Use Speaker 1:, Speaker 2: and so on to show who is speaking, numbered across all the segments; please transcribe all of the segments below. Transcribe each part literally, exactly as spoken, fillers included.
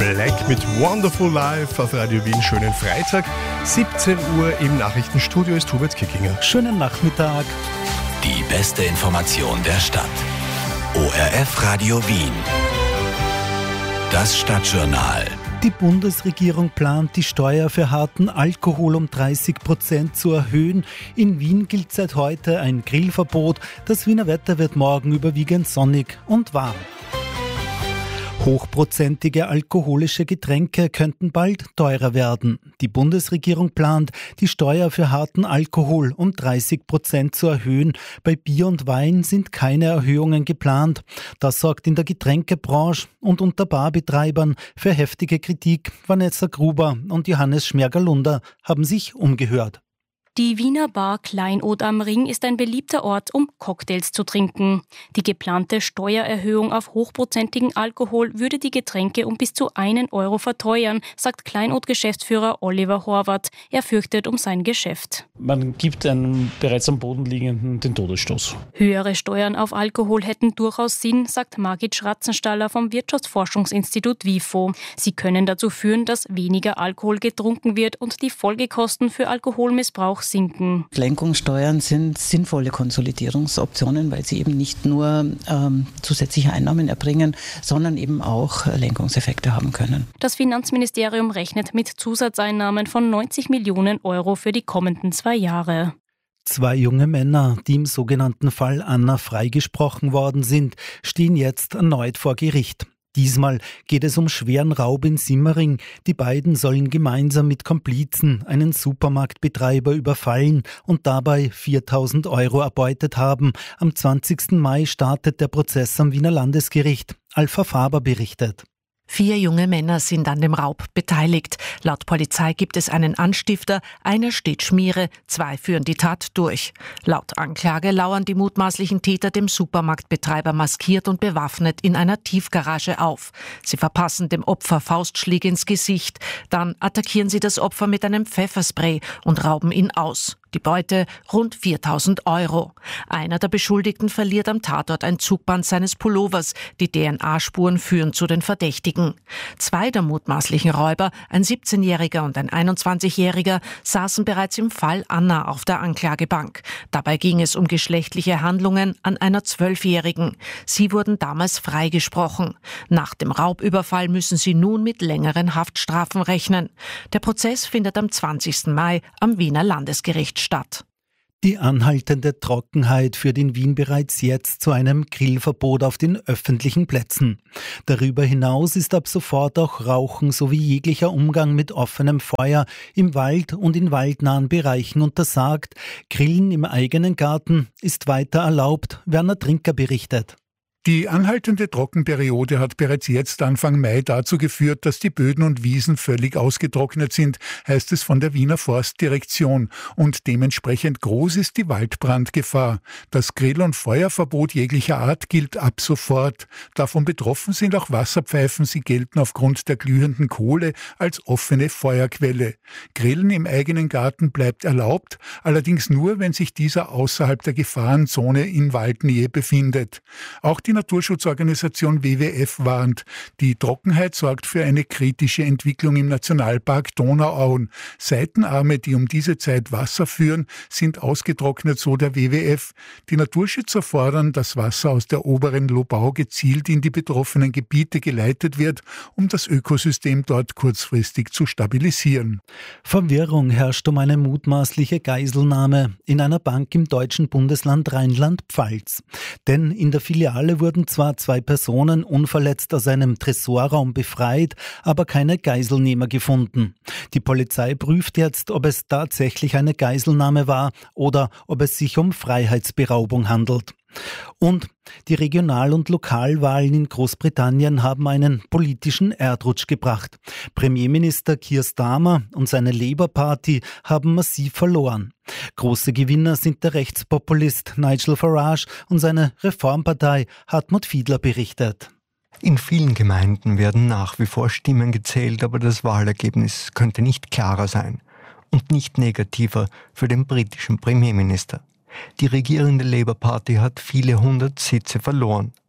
Speaker 1: Black mit Wonderful Life auf Radio Wien. Schönen Freitag. siebzehn Uhr im Nachrichtenstudio ist Hubert Kickinger.
Speaker 2: Schönen Nachmittag.
Speaker 3: Die beste Information der Stadt. O R F Radio Wien. Das Stadtjournal.
Speaker 2: Die Bundesregierung plant, die Steuer für harten Alkohol um dreißig Prozent zu erhöhen. In Wien gilt seit heute ein Grillverbot. Das Wiener Wetter wird morgen überwiegend sonnig und warm. Hochprozentige alkoholische Getränke könnten bald teurer werden. Die Bundesregierung plant, die Steuer für harten Alkohol um dreißig Prozent zu erhöhen. Bei Bier und Wein sind keine Erhöhungen geplant. Das sorgt in der Getränkebranche und unter Barbetreibern für heftige Kritik. Vanessa Gruber und Johannes Schmerger-Lunder haben sich umgehört.
Speaker 4: Die Wiener Bar Kleinod am Ring ist ein beliebter Ort, um Cocktails zu trinken. Die geplante Steuererhöhung auf hochprozentigen Alkohol würde die Getränke um bis zu einen Euro verteuern, sagt Kleinod-Geschäftsführer Oliver Horvath. Er fürchtet um sein Geschäft.
Speaker 5: Man gibt einem bereits am Boden liegenden den Todesstoß.
Speaker 4: Höhere Steuern auf Alkohol hätten durchaus Sinn, sagt Margit Schratzenstaller vom Wirtschaftsforschungsinstitut WIFO. Sie können dazu führen, dass weniger Alkohol getrunken wird und die Folgekosten für Alkoholmissbrauch sinken.
Speaker 6: Lenkungssteuern sind sinnvolle Konsolidierungsoptionen, weil sie eben nicht nur ähm, zusätzliche Einnahmen erbringen, sondern eben auch Lenkungseffekte haben können.
Speaker 4: Das Finanzministerium rechnet mit Zusatzeinnahmen von neunzig Millionen Euro für die kommenden zwei Jahre.
Speaker 2: Zwei junge Männer, die im sogenannten Fall Anna freigesprochen worden sind, stehen jetzt erneut vor Gericht. Diesmal geht es um schweren Raub in Simmering. Die beiden sollen gemeinsam mit Komplizen einen Supermarktbetreiber überfallen und dabei viertausend Euro erbeutet haben. Am zwanzigsten Mai startet der Prozess am Wiener Landesgericht. Alpha Faber berichtet.
Speaker 7: Vier junge Männer sind an dem Raub beteiligt. Laut Polizei gibt es einen Anstifter, einer steht Schmiere, zwei führen die Tat durch. Laut Anklage lauern die mutmaßlichen Täter dem Supermarktbetreiber maskiert und bewaffnet in einer Tiefgarage auf. Sie verpassen dem Opfer Faustschläge ins Gesicht. Dann attackieren sie das Opfer mit einem Pfefferspray und rauben ihn aus. Die Beute rund viertausend Euro. Einer der Beschuldigten verliert am Tatort ein Zugband seines Pullovers. Die D N A-Spuren führen zu den Verdächtigen. Zwei der mutmaßlichen Räuber, ein siebzehnjähriger und ein einundzwanzigjähriger, saßen bereits im Fall Anna auf der Anklagebank. Dabei ging es um geschlechtliche Handlungen an einer Zwölfjährigen. Sie wurden damals freigesprochen. Nach dem Raubüberfall müssen sie nun mit längeren Haftstrafen rechnen. Der Prozess findet am zwanzigsten Mai am Wiener Landesgericht statt.
Speaker 2: Die anhaltende Trockenheit führt in Wien bereits jetzt zu einem Grillverbot auf den öffentlichen Plätzen. Darüber hinaus ist ab sofort auch Rauchen sowie jeglicher Umgang mit offenem Feuer im Wald und in waldnahen Bereichen untersagt. Grillen im eigenen Garten ist weiter erlaubt, Werner Trinker berichtet.
Speaker 8: Die anhaltende Trockenperiode hat bereits jetzt Anfang Mai dazu geführt, dass die Böden und Wiesen völlig ausgetrocknet sind, heißt es von der Wiener Forstdirektion. Und dementsprechend groß ist die Waldbrandgefahr. Das Grill- und Feuerverbot jeglicher Art gilt ab sofort. Davon betroffen sind auch Wasserpfeifen. Sie gelten aufgrund der glühenden Kohle als offene Feuerquelle. Grillen im eigenen Garten bleibt erlaubt, allerdings nur, wenn sich dieser außerhalb der Gefahrenzone in Waldnähe befindet. Auch die Die Naturschutzorganisation W W F warnt, die Trockenheit sorgt für eine kritische Entwicklung im Nationalpark Donauauen. Seitenarme, die um diese Zeit Wasser führen, sind ausgetrocknet, so der W W F. Die Naturschützer fordern, dass Wasser aus der oberen Lobau gezielt in die betroffenen Gebiete geleitet wird, um das Ökosystem dort kurzfristig zu stabilisieren.
Speaker 2: Verwirrung herrscht um eine mutmaßliche Geiselnahme in einer Bank im deutschen Bundesland Rheinland-Pfalz. Denn in der Filiale wurden zwar zwei Personen unverletzt aus einem Tresorraum befreit, aber keine Geiselnehmer gefunden. Die Polizei prüft jetzt, ob es tatsächlich eine Geiselnahme war oder ob es sich um Freiheitsberaubung handelt. Und die Regional- und Lokalwahlen in Großbritannien haben einen politischen Erdrutsch gebracht. Premierminister Keir Starmer und seine Labour Party haben massiv verloren. Große Gewinner sind der Rechtspopulist Nigel Farage und seine Reformpartei, Hartmut Fiedler berichtet.
Speaker 9: In vielen Gemeinden werden nach wie vor Stimmen gezählt, aber das Wahlergebnis könnte nicht klarer sein und nicht negativer für den britischen Premierminister. Die regierende Labour Party hat viele hundert Sitze verloren.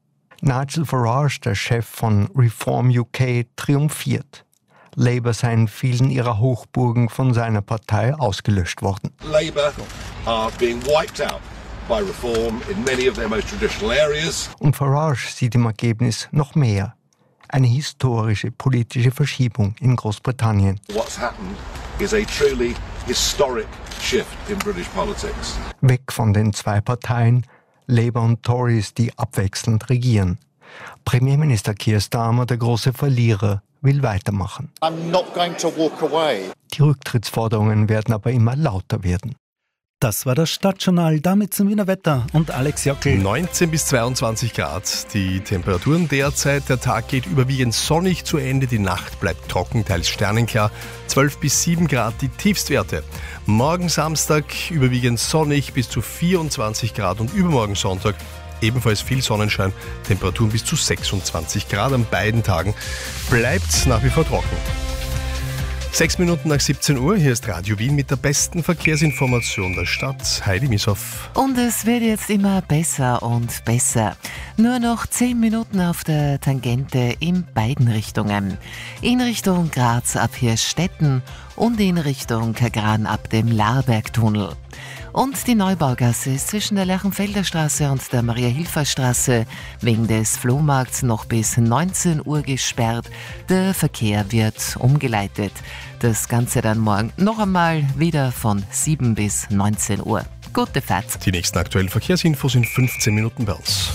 Speaker 9: Nigel Farage, der Chef von Reform U K, triumphiert. Labour sei in vielen ihrer Hochburgen von seiner Partei ausgelöscht worden.
Speaker 10: Labour are being wiped out by reform in many of their most traditional areas.
Speaker 9: Und Farage sieht im Ergebnis noch mehr. Eine historische politische Verschiebung in Großbritannien.
Speaker 10: What's happened is a truly historic shift in British politics.
Speaker 9: Weg von den zwei Parteien, Labour und Tories, die abwechselnd regieren. Premierminister Keir Starmer, der große Verlierer, will weitermachen.
Speaker 10: I'm not going to walk away.
Speaker 9: Die Rücktrittsforderungen werden aber immer lauter werden.
Speaker 2: Das war das Stadtjournal, damit zum Wiener Wetter und Alex Jockel.
Speaker 1: neunzehn bis zweiundzwanzig Grad die Temperaturen derzeit. Der Tag geht überwiegend sonnig zu Ende, die Nacht bleibt trocken, teils sternenklar. zwölf bis sieben Grad die Tiefstwerte. Morgen Samstag überwiegend sonnig bis zu vierundzwanzig Grad und übermorgen Sonntag ebenfalls viel Sonnenschein, Temperaturen bis zu sechsundzwanzig Grad an beiden Tagen. Bleibt nach wie vor trocken. Sechs Minuten nach siebzehn Uhr, hier ist Radio Wien mit der besten Verkehrsinformation der Stadt. Heidi Mieshoff.
Speaker 11: Und es wird jetzt immer besser und besser. Nur noch zehn Minuten auf der Tangente in beiden Richtungen. In Richtung Graz ab Hirschstetten und in Richtung Kagran ab dem Laarbergtunnel. Und die Neubaugasse ist zwischen der Lerchenfelder Straße und der Maria-Hilfer-Straße wegen des Flohmarkts noch bis neunzehn Uhr gesperrt. Der Verkehr wird umgeleitet. Das Ganze dann morgen noch einmal wieder von sieben bis neunzehn Uhr. Gute Fahrt.
Speaker 1: Die nächsten aktuellen Verkehrsinfos in fünfzehn Minuten bei uns.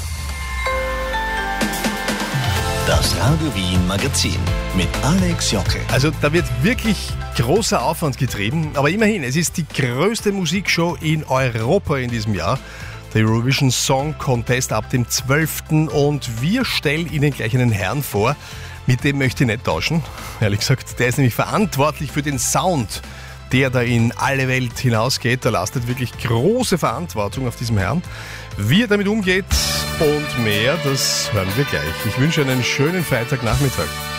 Speaker 3: Das Radio Wien Magazin mit Alex Jockel.
Speaker 1: Also da wird wirklich großer Aufwand getrieben, aber immerhin, es ist die größte Musikshow in Europa in diesem Jahr. Der Eurovision Song Contest ab dem zwölften und wir stellen Ihnen gleich einen Herrn vor, mit dem möchte ich nicht tauschen. Ehrlich gesagt, der ist nämlich verantwortlich für den Sound, der da in alle Welt hinausgeht. Da lastet wirklich große Verantwortung auf diesem Herrn. Wie er damit umgeht und mehr, das hören wir gleich. Ich wünsche einen schönen Freitagnachmittag.